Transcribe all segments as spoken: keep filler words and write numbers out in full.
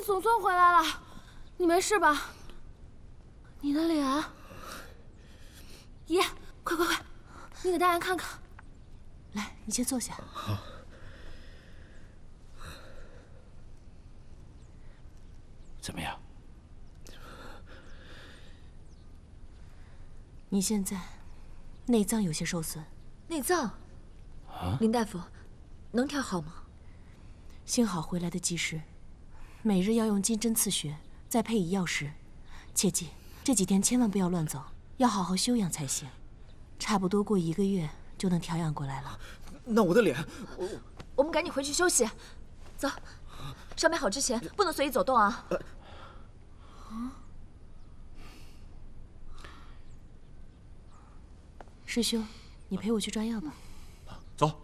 总算回来了，你没事吧？你的脸，爷，快快快，你给大人看看。 来，你先坐下。 好。怎么样？ 你现在内脏有些受损。 内脏？啊？林大夫，能调好吗？ 幸好回来的及时，每日要用金针刺血，再配以药食。切记这几天千万不要乱走，要好好休养才行。差不多过一个月就能调养过来了。 那我的脸，我我们赶紧回去休息。走，伤没好之前不能随意走动啊。呃师兄，你陪我去抓药吧。 走。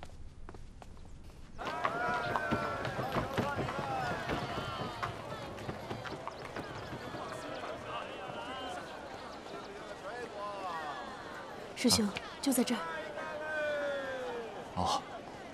师兄，就在这儿。 哦。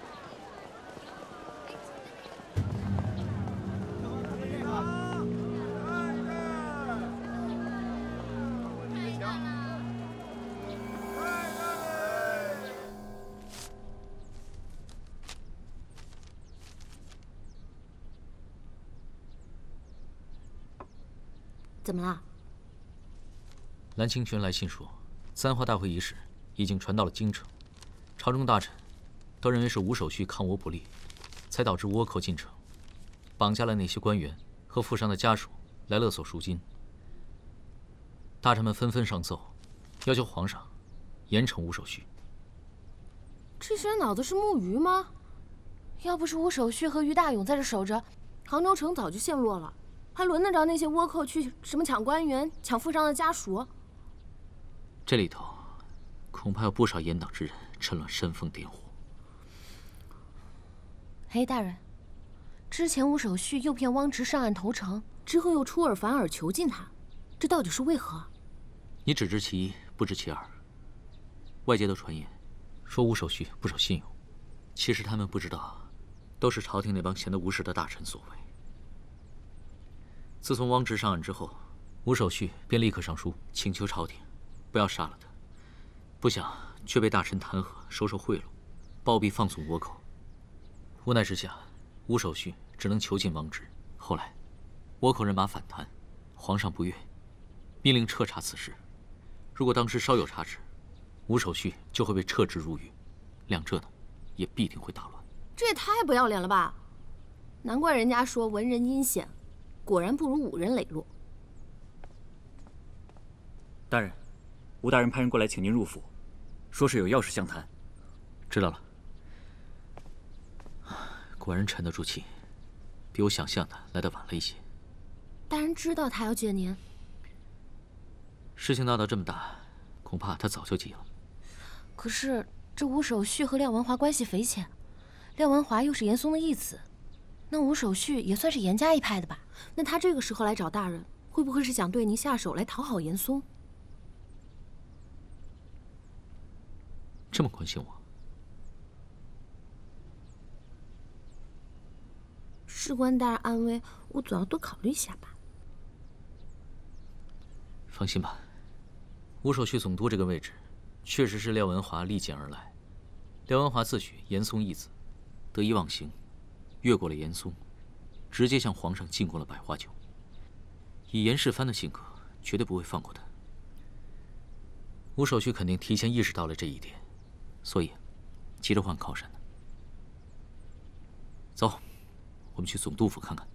怎么了？ 蓝清泉来信说，簪花大会一事已经传到了京城，朝中大臣都认为是吴守旭抗倭不利，才导致倭寇进城，绑架了那些官员和富商的家属来勒索赎金。大臣们纷纷上奏，要求皇上严惩吴守旭。 这些人脑子是木鱼吗？要不是吴守旭和于大勇在这守着，杭州城早就陷落了。还轮得着那些倭寇去什么抢官员、抢富商的家属？ 这里头恐怕有不少严党之人趁乱煽风点火。 嘿，大人，之前吴守旭诱骗汪直上岸投诚，之后又出尔反尔囚禁他，这到底是为何？ 你只知其一，不知其二。外界的传言说吴守旭不守信用，其实他们不知道，都是朝廷那帮闲得无事的大臣所为。自从汪直上岸之后，吴守旭便立刻上书请求朝廷不要杀了他，不想却被大臣弹劾收受贿赂，暴毙放纵倭寇。无奈之下，吴守旭只能囚禁汪直。后来，倭寇人马反弹，皇上不悦，命令彻查此事。如果当时稍有差池，吴守旭就会被撤职入狱，两浙呢，也必定会大乱。 这也太不要脸了吧！难怪人家说文人阴险。果然不如武人磊落。 大人，吴大人派人过来请您入府，说是有要事相谈。 知道了。果然沉得住气，比我想象的来得晚了一些。 大人知道他要见您。 事情闹到这么大，恐怕他早就急了。 可是这吴守旭和廖文华关系匪浅，廖文华又是严嵩的义子。那吴守旭也算是严家一派的吧？那他这个时候来找大人，会不会是想对您下手来讨好严嵩？ 这么关心我？ 事关大人安危，我总要多考虑一下吧。 放心吧，吴守旭总督这个位置，确实是廖文华力荐而来。廖文华自诩严嵩义子，得意忘形。越过了严嵩，直接向皇上进贡了百花酒。以严世蕃的性格，绝对不会放过他。吴守旭肯定提前意识到了这一点，所以急着换靠山呢。走，我们去总督府看看。